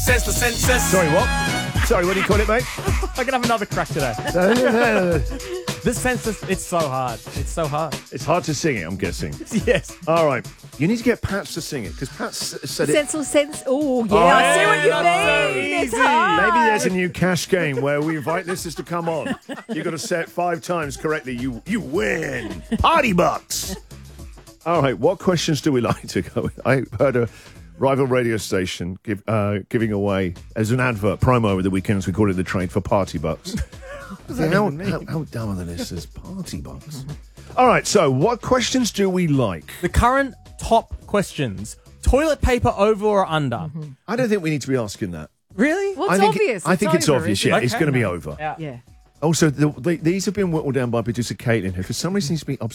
Says the census. Sorry, what? Sorry, what do you call it, mate? I can have another crack today. This census, it's so hard. It's so hard. It's hard to sing it, I'm guessing. Yes. All right. You need to get Pats to sing it, because Pats said it. Sense. Oh, yeah, I see what you mean. It's hard. Maybe there's a new cash game where we invite listeners to come on. You've got to say it 5 times correctly. You win. Party bucks. All right, what questions do we like to go with? I heard a rival radio station giving away, as an advert, promo over the weekends, we call it the trade for party bucks. How dumb are the listeners? Party bucks. All right, so what questions do we like? The current top questions. Toilet paper over or under? I don't think we need to be asking that. Really? Well, I it's think obvious. I think it's over, obvious, isn't yeah. it? It's going to be over. Yeah. Yeah. Also, these have been whittled down by producer Caitlin, who for some reason seems to be